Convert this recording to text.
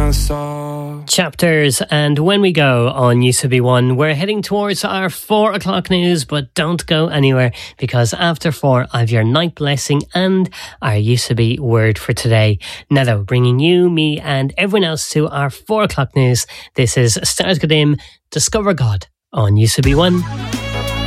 Chapters, and when we go on UCB1, we're heading towards our 4 o'clock news, but don't go anywhere, because after 4 I have your night blessing and our UCB word for today. Now though, bringing you, me and everyone else to our 4 o'clock news, this is Stars Godim, Discover God on UCB1.